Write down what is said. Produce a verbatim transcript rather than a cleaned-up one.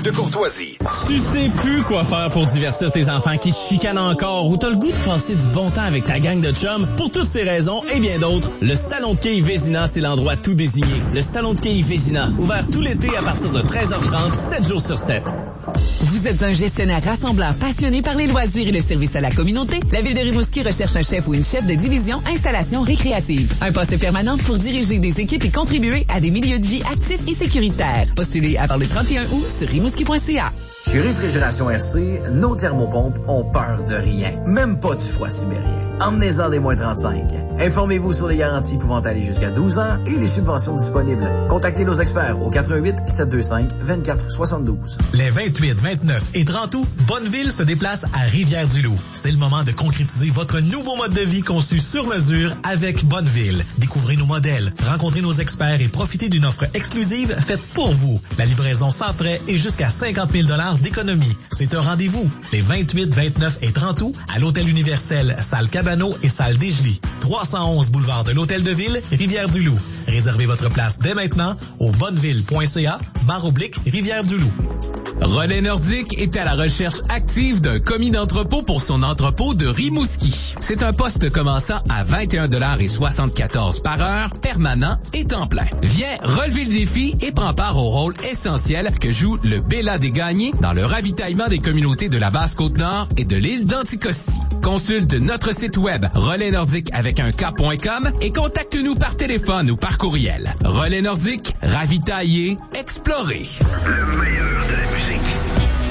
de courtoisie. Tu sais plus quoi faire pour divertir tes enfants qui se chicanent encore ou t'as le goût de passer du bon temps avec ta gang de chums. Pour toutes ces raisons et bien d'autres, le Salon de quilles Vézina, c'est l'endroit tout désigné. Le Salon de quilles Vézina, ouvert tout l'été à partir de treize heures trente, sept jours sur sept. Vous êtes un gestionnaire rassembleur passionné par les loisirs et le service à la communauté? La Ville de Rimouski recherche un chef ou une chef de division installation récréative. Un poste permanent pour diriger des équipes et contribuer à des milieux de vie actifs et sécuritaires. Postulez avant le trente et un août sur rimouski point c a. Chez Réfrigération R C, nos thermopompes ont peur de rien, même pas du froid sibérien. Emmenez-en des moins trente-cinq. Informez-vous sur les garanties pouvant aller jusqu'à douze ans et les subventions disponibles. Contactez nos experts au quatre un huit, sept deux cinq, deux quatre sept deux. Les vingt-huit, vingt-neuf et trente août, Bonneville se déplace à Rivière-du-Loup. C'est le moment de concrétiser votre nouveau mode de vie conçu sur mesure avec Bonneville. Découvrez nos modèles, rencontrez nos experts et profitez d'une offre exclusive faite pour vous. La livraison sans frais et jusqu'à cinquante mille dollars d'économie. C'est un rendez-vous les vingt-huit, vingt-neuf et trente août à l'Hôtel Universel, salle Cabano et salle Desjely. trois cent onze boulevard de l'Hôtel de Ville, Rivière-du-Loup. Réservez votre place dès maintenant au bonneville point c a barre oblique Rivière-du-Loup. Relais Nordique est à la recherche active d'un commis d'entrepôt pour son entrepôt de Rimouski. C'est un poste commençant à vingt et un dollars soixante-quatorze par heure, permanent et temps plein. Viens relever le défi et prends part au rôle essentiel que joue le Bella des Gagnés dans le ravitaillement des communautés de la Basse-Côte-Nord et de l'île d'Anticosti. Consulte notre site web relais nordique avec un K point com et contacte-nous par téléphone ou par courriel. Relais Nordique, ravitailler, explorer. Le meilleur de la musique